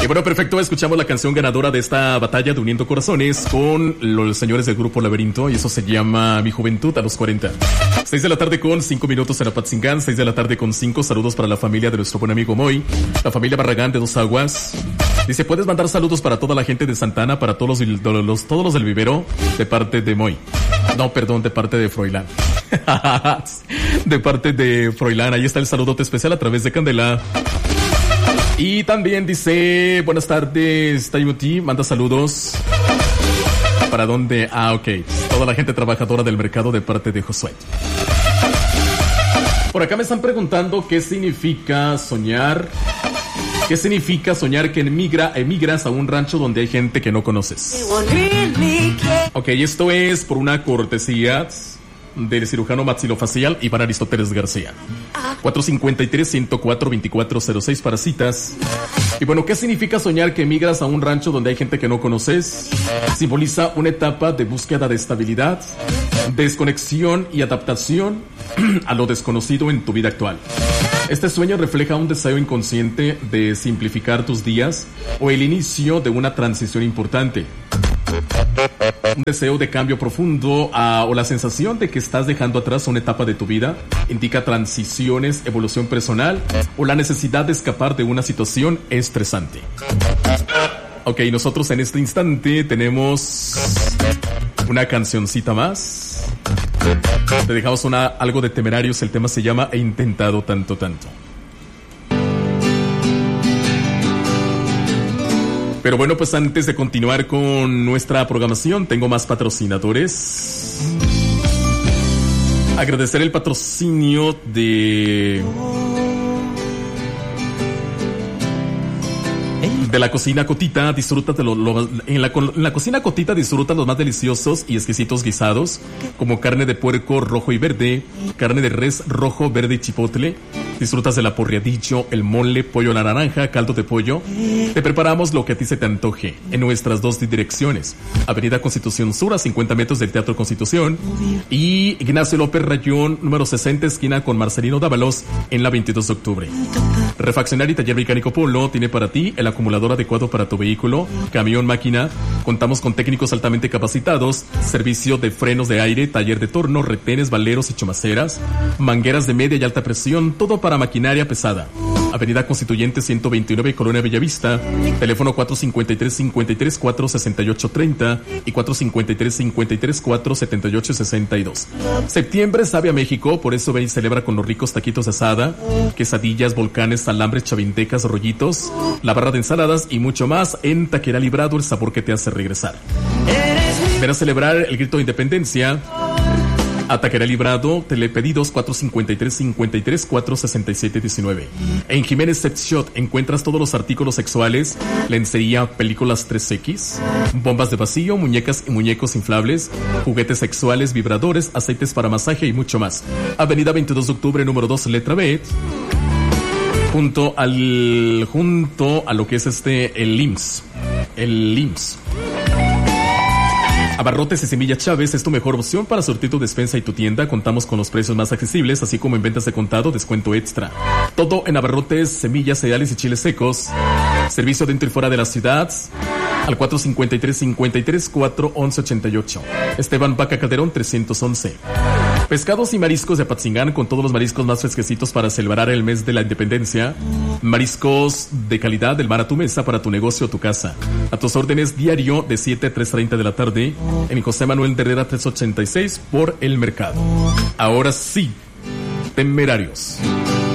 Bueno, perfecto, escuchamos la canción ganadora de esta batalla de Uniendo Corazones con los señores del grupo Laberinto, y eso se llama Mi Juventud a los 40. 6 de la tarde con 5 minutos en Apatzingán, 6 de la tarde con 5. Saludos para la familia de nuestro buen amigo Moy, la familia Barragán de Dos Aguas. Dice, ¿puedes mandar saludos para toda la gente de Santana, para todos los del vivero, de parte de Moy? No, perdón, de parte de Froilán. De parte de Froilán, ahí está el saludote especial a través de Candela. Y también dice, buenas tardes, Tayuti, manda saludos. ¿Para dónde? Ah, ok. Toda la gente trabajadora del mercado de parte de Josué. Por acá me están preguntando qué significa soñar. ¿Qué significa soñar que emigras a un rancho donde hay gente que no conoces? Ok, esto es por una cortesía del cirujano maxilofacial Iván Aristóteles García. 453-104-2406 para citas. Y bueno, ¿qué significa soñar que emigras a un rancho donde hay gente que no conoces? Simboliza una etapa de búsqueda de estabilidad, desconexión y adaptación a lo desconocido en tu vida actual. Este sueño refleja un deseo inconsciente de simplificar tus días o el inicio de una transición importante. Un deseo de cambio profundo o la sensación de que estás dejando atrás una etapa de tu vida indica transiciones, evolución personal o la necesidad de escapar de una situación estresante. Ok, nosotros en este instante tenemos una cancioncita más. Te dejamos algo de Temerarios, el tema se llama He intentado tanto. Pero bueno, pues antes de continuar con nuestra programación, tengo más patrocinadores. Agradecer el patrocinio de la Cocina Cotita. Disfruta en la Cocina Cotita disfruta los más deliciosos y exquisitos guisados, como carne de puerco rojo y verde, carne de res rojo, verde y chipotle. Disfrutas del aporreadillo, el mole, pollo a la naranja, caldo de pollo. Te preparamos lo que a ti se te antoje en nuestras dos direcciones: Avenida Constitución Sur, a 50 metros del Teatro Constitución, y Ignacio López Rayón, número 60, esquina con Marcelino Dávalos, en la 22 de octubre. Refaccionario y taller mecánico Polo tiene para ti el acumulador adecuado para tu vehículo, camión, máquina. Contamos con técnicos altamente capacitados, servicio de frenos de aire, taller de torno, retenes, valeros y chomaceras, mangueras de media y alta presión, todo para maquinaria pesada. Avenida Constituyente 129, Colonia Bellavista. Teléfono 453-53-468-30 y 453-53-478-62. Septiembre sabe a México, por eso ven y celebra con los ricos taquitos de asada, quesadillas, volcanes, alambres, chavintecas, rollitos, la barra de ensaladas y mucho más en Taquería Librado, el sabor que te hace regresar. Ven a celebrar el grito de independencia a Taquería Librado, telepedidos 453-53-467-19. En Jiménez Sex Shop encuentras todos los artículos sexuales, lencería, películas 3X, bombas de vacío, muñecas y muñecos inflables, juguetes sexuales, vibradores, aceites para masaje y mucho más. Avenida 22 de octubre, número 2, letra B, junto a lo que es el IMSS. Abarrotes y Semilla Chávez es tu mejor opción para surtir tu despensa y tu tienda. Contamos con los precios más accesibles, así como en ventas de contado, descuento extra. Todo en abarrotes, semillas, cereales y chiles secos. Servicio dentro y fuera de la ciudad al 453-53-411-88. Esteban Vaca Calderón 311. Pescados y mariscos de Apatzingán, con todos los mariscos más fresquecitos para celebrar el mes de la independencia. Mariscos de calidad del mar a tu mesa para tu negocio o tu casa. A tus órdenes diario de 7 a 3:30 de la tarde en José Manuel de Herrera 386 por El Mercado. Ahora sí, Temerarios.